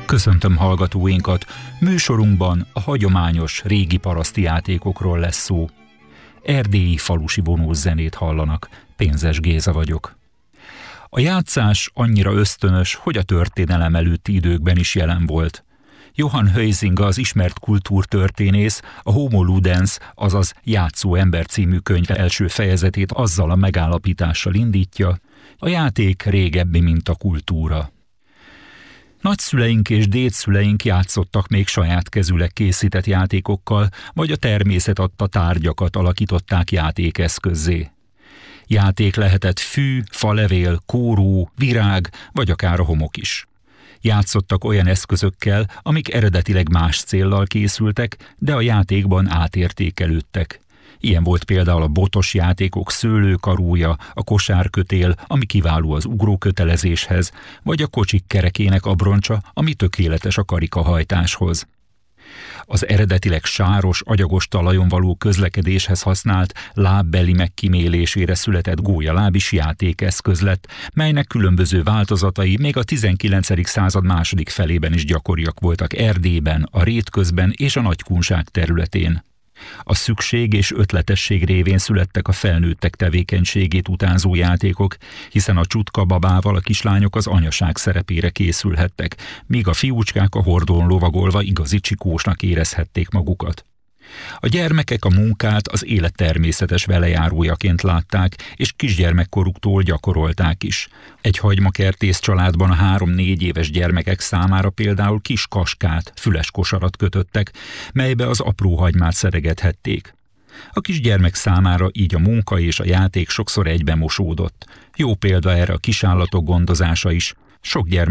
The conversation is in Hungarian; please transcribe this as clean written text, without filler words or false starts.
Köszöntöm hallgatóinkat! Műsorunkban a hagyományos régi paraszti játékokról lesz szó. Erdélyi falusi vonós zenét hallanak, Pénzes Géza vagyok. A játszás annyira ösztönös, hogy a történelem előtti időkben is jelen volt. Johann Huizinga, az ismert kultúrtörténész, a Homo Ludens, azaz Játszó ember című könyv első fejezetét azzal a megállapítással indítja: a játék régebbi, mint a kultúra. Nagyszüleink és dédszüleink játszottak még saját kezüleg készített játékokkal, vagy a természet adta tárgyakat alakították játékeszközzé. Játék lehetett fű, falevél, kóró, virág, vagy akár a homok is. Játszottak olyan eszközökkel, amik eredetileg más céllal készültek, de a játékban átértékelődtek. Ilyen volt például a botos játékok szőlőkarója, a kosárkötél, ami kiváló az ugrókötelezéshez, vagy a kocsik kerekének abroncsa, ami tökéletes a karikahajtáshoz. Az eredetileg sáros, agyagos talajon való közlekedéshez használt lábbeli megkímélésére született gólyaláb is játékeszköz lett, melynek különböző változatai még a 19. század második felében is gyakoriak voltak Erdélyben, a Rétközben és a Nagykunság területén. A szükség és ötletesség révén születtek a felnőttek tevékenységét utánzó játékok, hiszen a csutka babával a kislányok az anyaság szerepére készülhettek, míg a fiúcskák a hordón lovagolva igazi csikósnak érezhették magukat. A gyermekek a munkát az élet természetes velejárójaként látták, és kisgyermekkoruktól gyakorolták is. Egy hagymakertész családban a 3-4 éves gyermekek számára például kis kaskát, füles kosarat kötöttek, melybe az apró hagymát szeregethették. A kisgyermek számára így a munka és a játék sokszor egybemosódott. Jó példa erre a kisállatok gondozása is. Sok gyermek